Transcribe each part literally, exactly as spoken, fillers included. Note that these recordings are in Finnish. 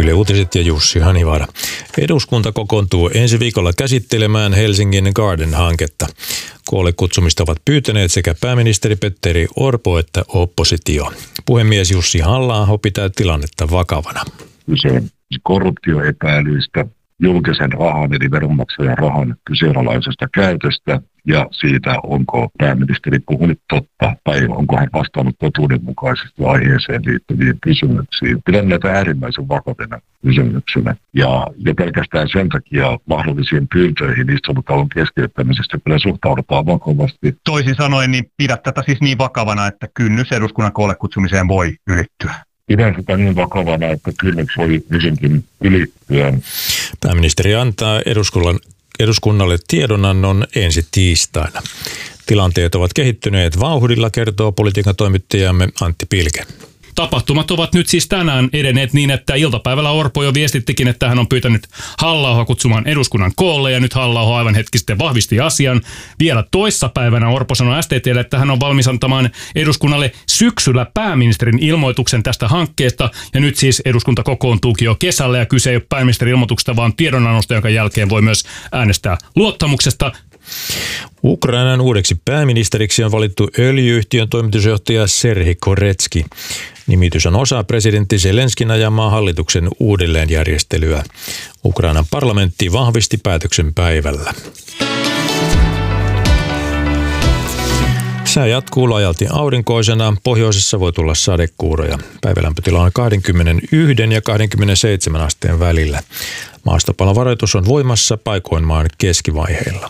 Yle Uutiset ja Jussi Hanivaara. Eduskunta kokoontuu ensi viikolla käsittelemään Helsingin Garden-hanketta. Koolle kutsumista ovat pyytäneet sekä pääministeri Petteri Orpo että oppositio. Puhemies Jussi Halla-aho pitää tilannetta vakavana. Kyse korruptioepäilyistä, julkisen rahan eli veronmaksajan rahan kyseenalaisesta käytöstä ja siitä, onko pääministeri puhunut totta tai onko hän vastannut totuudenmukaisesti aiheeseen liittyviin kysymyksiin. Pidän näitä äärimmäisen vakavina kysymyksenä ja, ja pelkästään sen takia mahdollisiin pyyntöihin istuntokauden keskeyttämisestä kyllä suhtaudutaan vakavasti. Toisin sanoen, niin pidät tätä siis niin vakavana, että kynnys eduskunnan koolle kutsumiseen voi ylittyä. Pidän sitä niin vakavana, että kynnys voi hyvinkin ylittyä. Pääministeri antaa eduskunnan, eduskunnalle tiedonannon ensi tiistaina. Tilanteet ovat kehittyneet vauhdilla, kertoo politiikan toimittajamme Antti Pilke. Tapahtumat ovat nyt siis tänään edenneet niin, että iltapäivällä Orpo jo viestittikin, että hän on pyytänyt Halla-ahoa kutsumaan eduskunnan koolle ja nyt Halla-aho aivan hetki sitten vahvisti asian. Vielä toissapäivänä Orpo sanoi S T T:lle, että hän on valmis antamaan eduskunnalle syksyllä pääministerin ilmoituksen tästä hankkeesta ja nyt siis eduskunta kokoontuukin jo kesällä ja kyse ei ole pääministerin ilmoituksesta, vaan tiedonannosta, jonka jälkeen voi myös äänestää luottamuksesta. Ukrainan uudeksi pääministeriksi on valittu öljy-yhtiön toimitusjohtaja Serhii Koretsky. Nimitys on osa presidentti Zelenskin ajamaa hallituksen uudelleenjärjestelyä. Ukrainan parlamentti vahvisti päätöksen päivällä. Sää jatkuu laajalti aurinkoisena. Pohjoisessa voi tulla sadekuuroja. Päivälämpötila on kaksikymmentäyksi ja kaksikymmentäseitsemän asteen välillä. Maastopalovaroitus on voimassa paikoin maan keskivaiheilla.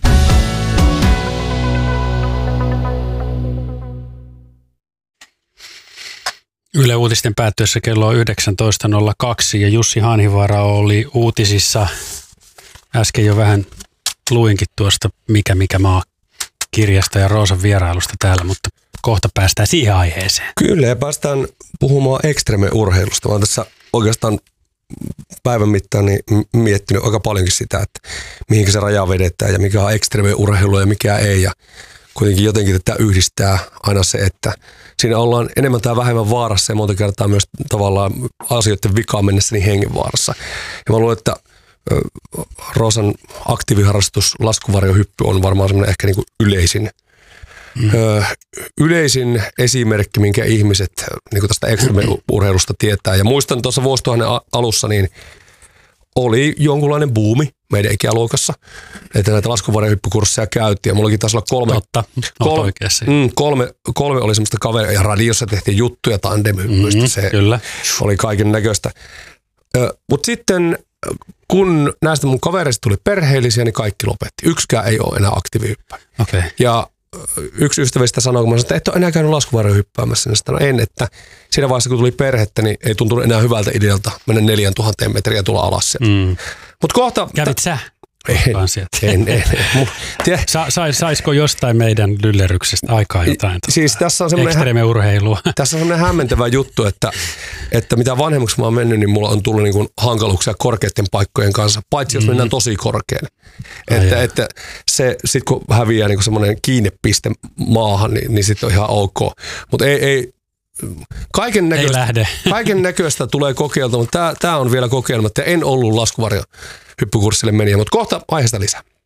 Yle Uutisten päättyessä kello on yhdeksäntoista nolla kaksi ja Jussi Hanivaara oli uutisissa. Äsken jo vähän luinkin tuosta Mikä mikä maa -kirjasta ja Roosan vierailusta täällä, mutta kohta päästään siihen aiheeseen. Kyllä, ja päästään puhumaan ekstreme-urheilusta. Mä oon tässä oikeastaan päivän mittaan niin miettinyt aika paljonkin sitä, että mihinkä se raja vedetään ja mikä on ekstreme-urheilu ja mikä ei. Ja kuitenkin jotenkin tätä yhdistää aina se, että siinä ollaan enemmän tai vähemmän vaarassa ja monta kertaa myös tavallaan asioiden vikaan mennessä niin hengenvaarassa. Ja mä luulen, että Roosan aktiiviharrastus laskuvarjohyppy on varmaan semmoinen ehkä niin kuin yleisin, mm. ö, yleisin esimerkki, minkä ihmiset niin kuin tästä ekstreme-urheilusta tietää. Ja muistan tuossa vuosituhannen alussa, niin oli jonkunlainen buumi meidän ikäluokassa, että näitä laskuvarjohyppykursseja käytiin. Ja mullakin taisi olla kolme, Totta, kolme, mm, kolme, kolme oli semmoista kaveria, ja radiossa tehtiin juttuja tandemhyppyistä. Mm-hmm, se kyllä. oli kaiken näköistä. Mutta sitten kun näistä mun kavereista tuli perheellisiä, niin kaikki lopetti. Yksikään ei ole enää aktiivihyppääjä. Okay. Ja yksi ystävistä sanoi, kun mä sanoin, että et ole enää käynyt laskuvarjohyppäämässä, niin sanoin, en, että siinä vaiheessa kun tuli perhettä, niin ei tuntunut enää hyvältä idealta mennä neljän tuhanteen metriä ja tulla alas sieltä. Mm. Mut kohta... Kävit sä? En, en, en, en. Sa, sais, saisiko jostain meidän lylleryksestä aikaa jotain siis tässä on ekstreme-urheilua? Tässä on semmoinen hämmentävä juttu, että, että mitä vanhemmaksi mä oon mennyt, niin mulla on tullut niin kuin hankaluuksia korkeiden paikkojen kanssa, paitsi jos mennään tosi korkealle. Että, Ai että se, sit kun häviää niin kuin semmoinen kiinnepiste maahan, niin, niin sitten on ihan ok. Mutta ei... ei Kaiken näköistä, kaiken näköistä tulee kokeiltua, mutta tämä on vielä kokeilematta. En ollut laskuvarjohyppykurssille meniä, mutta kohta aiheesta lisää.